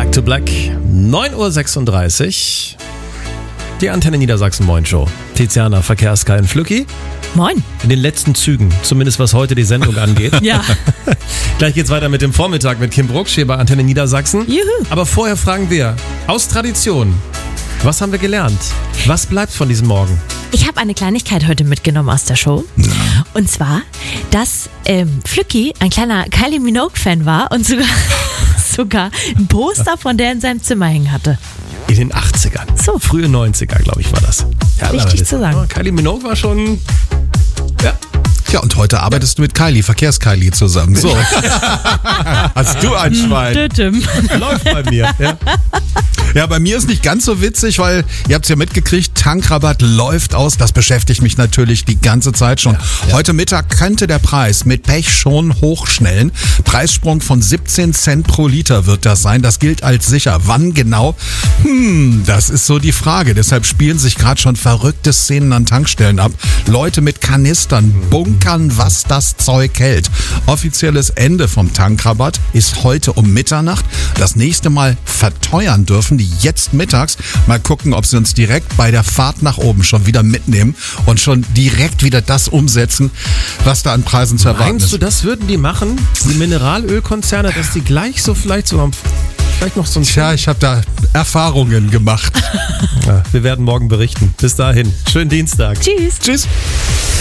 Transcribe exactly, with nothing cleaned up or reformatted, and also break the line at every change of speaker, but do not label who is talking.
Back to Black, neun Uhr sechsunddreißig. Die Antenne Niedersachsen Moin Show. Tiziana, Verkehrskai und Flücki.
Moin.
In den letzten Zügen, zumindest was heute die Sendung angeht.
Ja.
Gleich geht's weiter mit dem Vormittag mit Kim Brucksch hier bei Antenne Niedersachsen.
Juhu.
Aber vorher fragen wir, aus Tradition, was haben wir gelernt? Was bleibt von diesem Morgen?
Ich habe eine Kleinigkeit heute mitgenommen aus der Show. Ja. Und zwar, dass ähm, Flücki ein kleiner Kylie Minogue-Fan war und sogar, sogar ein Poster von der in seinem Zimmer hängen hatte.
In den achtzigern.
So.
Frühe neunziger, glaube ich, war das. Ja,
Richtig zu sagen.
Kylie Minogue war schon... Ja.
Ja, und heute arbeitest du mit Kylie, Verkehrs-Kylie zusammen. So. Hast du ein Schwein.
Dödüm.
Läuft bei mir. Ja.
Ja, bei mir ist nicht ganz so witzig, weil ihr habt es ja mitgekriegt, Tankrabatt läuft aus. Das beschäftigt mich natürlich die ganze Zeit schon. Ja, ja. Heute Mittag könnte der Preis mit Pech schon hochschnellen. Preissprung von siebzehn Cent pro Liter wird das sein. Das gilt als sicher. Wann genau? Hm, das ist so die Frage. Deshalb spielen sich gerade schon verrückte Szenen an Tankstellen ab. Leute mit Kanistern bunkern, was das Zeug hält. Offizielles Ende vom Tankrabatt ist heute um Mitternacht. Das nächste Mal verteuern dürfen die jetzt mittags. Mal gucken, ob sie uns direkt bei der Fahrt nach oben schon wieder mitnehmen und schon direkt wieder das umsetzen, was da an Preisen zu erwarten
Meinst
ist.
du, das würden die machen, die Mineralölkonzerne, dass die gleich so vielleicht sogar vielleicht noch so ein...
Tja, ich habe da Erfahrungen gemacht.
Ja, wir werden morgen berichten. Bis dahin. Schönen Dienstag.
Tschüss.
Tschüss.